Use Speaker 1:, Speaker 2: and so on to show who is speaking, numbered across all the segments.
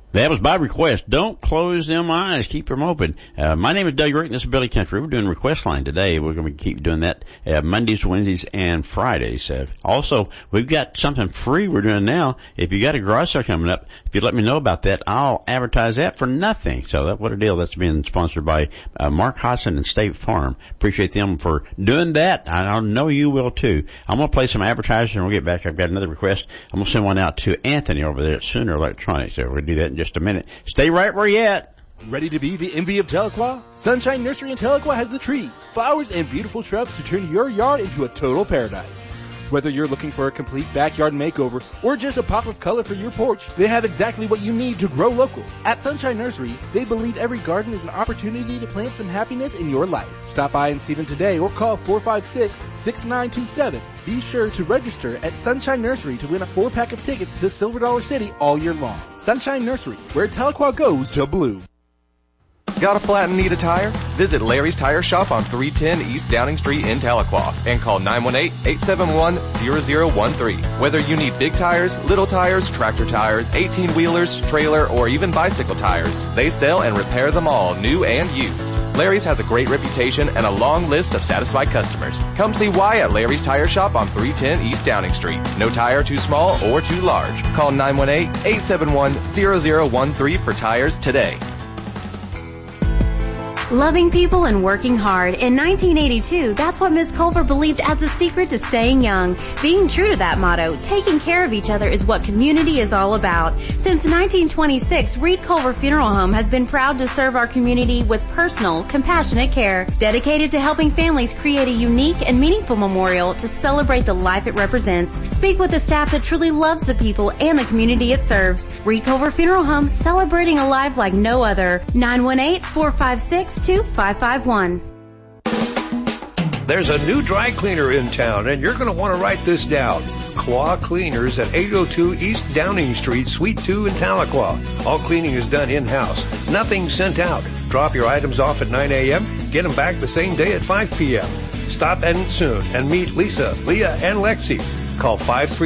Speaker 1: That was by request. Don't close them eyes. Keep them open. My name is Doug Rick, and this is Billy Country. We're doing Request Line today. We're going to keep doing that Mondays, Wednesdays, and Fridays. Also, we've got something free we're doing now. If you got a garage sale coming up, if you let me know about that, I'll advertise that for nothing. So what a deal. That's being sponsored by Mark Hodson and State Farm. Appreciate them for doing that. I know you will, too. I'm going to play some advertising, and we'll get back. I've got another request. I'm going to send one out to Anthony over there at Sooner Electronics. So we're going to do that in just a minute. Stay right where you at.
Speaker 2: Ready to be the envy of Tahlequah? Sunshine Nursery in Tahlequah has the trees, flowers, and beautiful shrubs to turn your yard into a total paradise. Whether you're looking for a complete backyard makeover or just a pop of color for your porch, they have exactly what you need to grow local. At Sunshine Nursery, they believe every garden is an opportunity to plant some happiness in your life. Stop by and see them today or call 456-6927. Be sure to register at Sunshine Nursery to win a 4-pack of tickets to Silver Dollar City all year long. Sunshine Nursery, where Tahlequah goes to bloom.
Speaker 3: Got a flat and need a tire? Visit Larry's Tire Shop on 310 East Downing Street in Tahlequah and call 918-871-0013. Whether you need big tires, little tires, tractor tires, 18-wheelers, trailer, or even bicycle tires, they sell and repair them all, new and used. Larry's has a great reputation and a long list of satisfied customers. Come see why at Larry's Tire Shop on 310 East Downing Street. No tire too small or too large. Call 918-871-0013 for tires today.
Speaker 4: Loving people and working hard. In 1982, that's what Miss Culver believed as the secret to staying young. Being true to that motto, taking care of each other is what community is all about. Since 1926, Reed Culver Funeral Home has been proud to serve our community with personal, compassionate care, dedicated to helping families create a unique and meaningful memorial to celebrate the life it represents. Speak with the staff that truly loves the people and the community it serves. Reed Culver Funeral Home, celebrating a life like no other. 918-456-2551.
Speaker 5: There's a new dry cleaner in town, and you're going to want to write this down. Claw Cleaners at 802 East Downing Street, Suite 2 in Tahlequah. All cleaning is done in-house. Nothing sent out. Drop your items off at 9 a.m., get them back the same day at 5 p.m. Stop in soon and meet Lisa, Leah, and Lexi. Call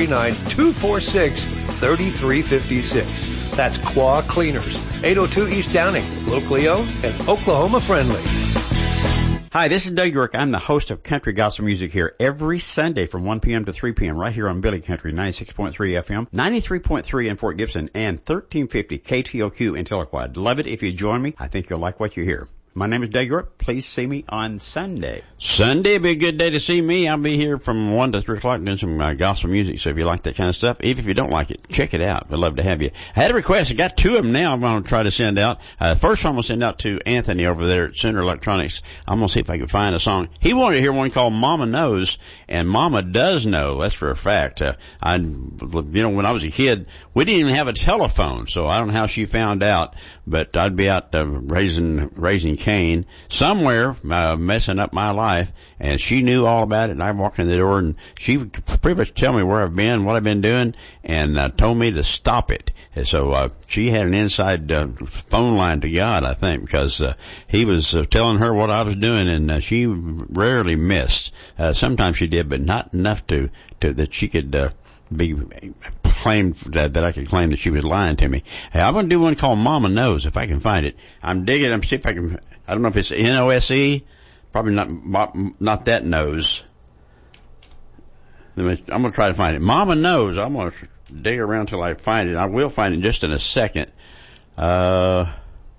Speaker 5: 539-246-3356. That's Claw Cleaners, 802 East Downing, locally owned and Oklahoma friendly.
Speaker 1: Hi, this is Doug York. I'm the host of Country Gospel Music here every Sunday from 1 p.m. to 3 p.m. right here on Billy Country, 96.3 FM, 93.3 in Fort Gibson, and 1350 KTOQ in Tahlequah. I'd love it if you join me. I think you'll like what you hear. My name is Doug York. Please see me on Sunday. Sunday will be a good day to see me. I'll be here from 1 to 3 o'clock doing some gospel music. So if you like that kind of stuff, even if you don't like it, check it out. We'd love to have you. I had a request. I got 2 of them now I'm going to try to send out. First one I'm going to send out to Anthony over there at Sooner Electronics. I'm going to see if I can find a song. He wanted to hear one called Mama Knows, and Mama does know. That's for a fact. When I was a kid, we didn't even have a telephone, so I don't know how she found out, but I'd be out raising Cain somewhere, messing up my life, and she knew all about it, and I walked in the door, and she would pretty much tell me where I've been, what I've been doing, and told me to stop it. And so she had an inside phone line to God, I think, because he was telling her what I was doing, and she rarely missed. Sometimes she did, but not enough to that she could be claimed that I could claim that she was lying to me. Hey, I'm going to do one called Mama Knows if I can find it. I'm digging. I'm see if I can. I don't know if it's Nose. Probably not that nose. I'm going to try to find it. Mama Knows. I'm going to dig around till I find it. I will find it just in a second. Let's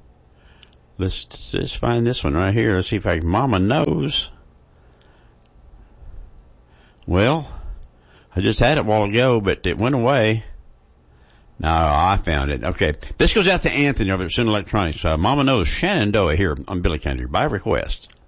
Speaker 1: just find this one right here. Let's see if I can. Mama Knows. Well, I just had it a while ago, but it went away. No, I found it. Okay. This goes out to Anthony over at Sooner Electronics. Mama Knows, Shenandoah here on Billy Country by request.